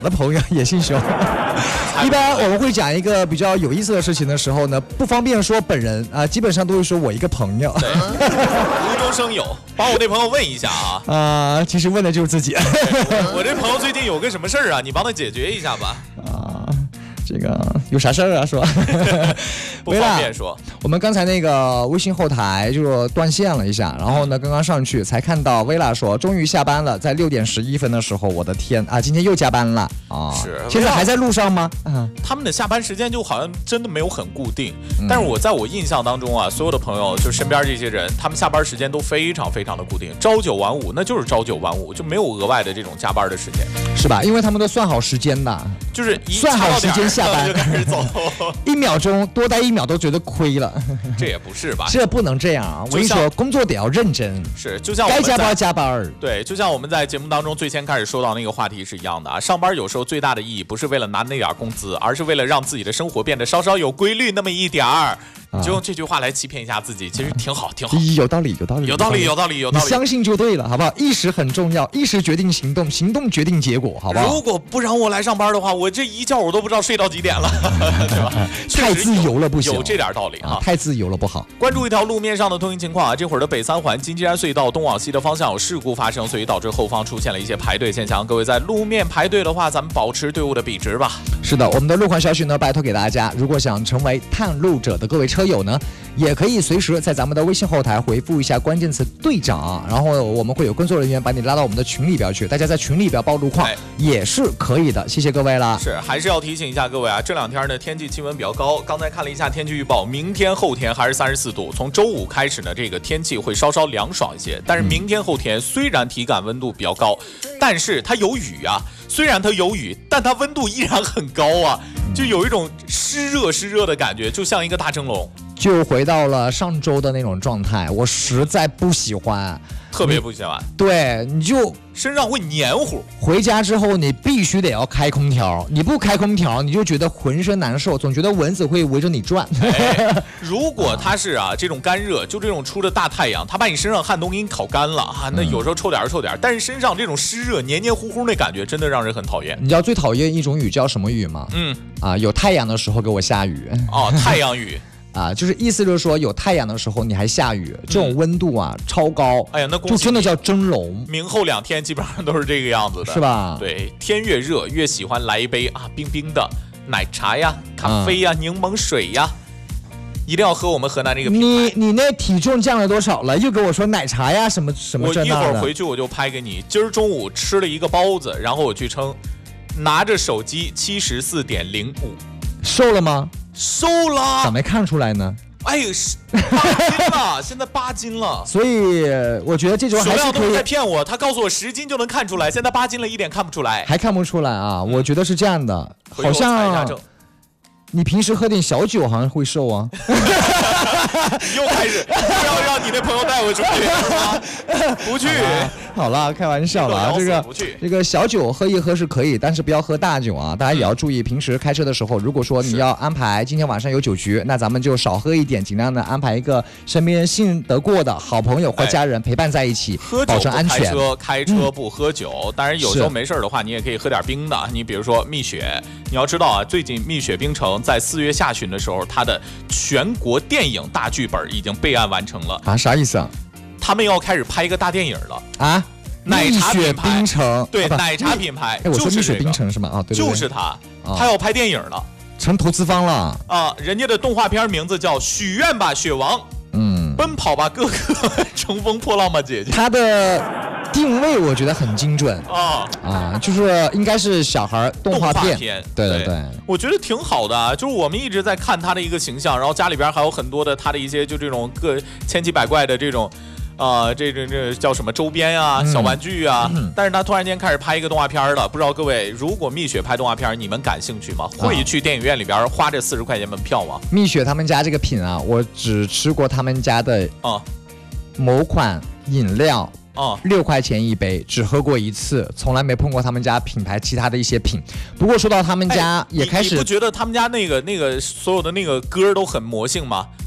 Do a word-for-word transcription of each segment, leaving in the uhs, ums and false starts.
的朋友也姓熊。一般我们会讲一个比较有意思的事情的时候呢，不方便说本人啊、呃，基本上都会说我一个朋友。 对，无中生有，帮我那朋友问一下啊。 啊、呃，其实问的就是自己。 我, 我这朋友最近有个什么事儿啊？你帮他解决一下吧。 啊、呃，这个有啥事儿啊？说。 不方便说。 我们刚才那个微信后台就断线了一下，然后呢，刚刚上去才看到薇拉说，终于下班了，在六点十一分的时候，我的天啊，今天又加班了啊！ 是， 现在还在路上吗？ 嗯，他们的下班时间就好像真的没有很固定，嗯、但是我在我印象当中啊，所有的朋友就身边这些人，他们下班时间都非常非常的固定，朝九晚五，那就是朝九晚五，就没有额外的这种加班的时间， 是吧？因为他们都算好时间的， 就是一算好时间下班就开始走， 一秒钟多待一秒都觉得亏了。 这也不是吧？ 这不能这样啊！我跟你说，工作得要认真。 是，就像我们该加班加班。 对，就像我们在节目当中最先开始说到那个话题是一样的啊。上班有时候最大的意义不是为了拿那点工资，而是为了让自己的生活变得稍稍有规律那么一点儿。你就用这句话来欺骗一下自己，其实挺好，挺好。 有道理，有道理， 有道理，有道理，有道理。 你相信就对了，好不好？意识很重要，意识决定行动，行动决定结果，好不好？ 如果不让我来上班的话，我这一觉我都不知道睡到几点了，对吧？ 太自由了不行， 有这点道理啊。 太自由了不好。 关注一条路面上的通行情况啊，这会儿的北三环金鸡山隧道东往西的方向有事故发生，所以导致后方出现了一些排队现象。各位在路面排队的话，咱们保持队伍的笔直吧。 是的，我们的路况消息呢，拜托给大家。如果想成为探路者的各位车友呢，也可以随时在咱们的微信后台回复一下关键词队长，然后我们会有工作人员把你拉到我们的群里边去，大家在群里边报路况、哎、也是可以的。谢谢各位啦。 是，还是要提醒一下各位啊，这两天呢天气气温比较高，刚才看了一下天气预报，明天后天还是三十四度，从周五开始呢，这个天气会稍稍凉爽一些。但是明天后天虽然体感温度比较高，但是它有雨啊，虽然它有雨，但它温度依然很高啊，就有一种湿热湿热的感觉，就像一个大蒸笼。 就回到了上周的那种状态，我实在不喜欢， 特别不喜欢。 对，你就身上会黏糊。 回家之后，你必须得要开空调，你不开空调，你就觉得浑身难受，总觉得蚊子会围着你转。 哎、如果它是啊这种干热，就这种出着大太阳，它把你身上汗都给你烤干了啊，那有时候臭点臭点，但是身上这种湿热黏黏糊糊的感觉，真的让人很讨厌。 你知道最讨厌一种雨叫什么雨吗？嗯，啊，有太阳的时候给我下雨。 哦，太阳雨。 啊，就是意思就是说，有太阳的时候你还下雨，这种温度啊、嗯、超高， 哎呀，那就真的叫蒸笼。 明后两天基本上都是这个样子的， 是吧？ 对，天越热越喜欢来一杯啊冰冰的奶茶呀、咖啡呀、嗯、柠檬水呀，一定要喝我们河南这个品牌。 你你那体重降了多少了？又给我说奶茶呀什么什么这那的。 我一会儿回去我就拍给你。今儿中午吃了一个包子，然后我去称，拿着手机七十四点零五， 瘦了吗？ 瘦了， 咋没看出来呢？ 哎呦，八斤了，现在八斤了。 所以我觉得这种还是可以。 在骗我，他告诉我十斤就能看出来，现在八斤了，一点看不出来， 还看不出来啊？嗯、我觉得是这样的，好像你平时喝点小酒好像会瘦啊。 又开始不要让你那朋友带我出去，不去。 好了，开玩笑了啊，这个这个小酒喝一喝是可以，但是不要喝大酒啊。大家也要注意，平时开车的时候，如果说你要安排今天晚上有酒局，那咱们就少喝一点，尽量的安排一个身边信得过的好朋友或家人陪伴在一起， 喝保证安全。 开车开车不喝酒，嗯、当然有时候没事的话，你也可以喝点冰的。你比如说蜜雪，你要知道啊，最近蜜雪冰城在四月下旬的时候，它的全国电影大剧本已经备案完成了啊？啥意思啊？ 他们要开始拍一个大电影了啊！ 奶茶品牌，冰城对、 啊、 奶茶品牌， 哎，我说蜜雪冰城是吗？啊，对对对， 就是他，他要拍电影了， 成投资方了啊！人家的动画片名字叫《许愿吧雪王》，嗯，奔跑吧哥哥，乘风破浪吧姐姐。 他的定位我觉得很精准啊啊，就是应该是小孩动画片， 片对对对， 我觉得挺好的啊。就是我们一直在看他的一个形象，然后家里边还有很多的他的一些就这种各千奇百怪的这种。啊、呃，这这这叫什么周边啊、小玩具啊、嗯？但是他突然间开始拍一个动画片了，不知道各位，如果蜜雪拍动画片，你们感兴趣吗？会去电影院里边花这四十块钱门票吗？ 蜜雪他们家这个品啊，我只吃过他们家的啊某款饮料啊，六块钱一杯，只喝过一次，从来没碰过他们家品牌其他的一些品。不过说到他们家也开始， 你, 你不觉得他们家那个那个所有的那个歌都很魔性吗？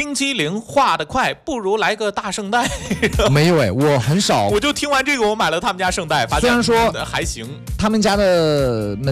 冰淇淋化得快，不如来个大圣代。 没有哎，我很少。 我就听完这个，我买了他们家圣代，发现虽然说还行， 他们家的。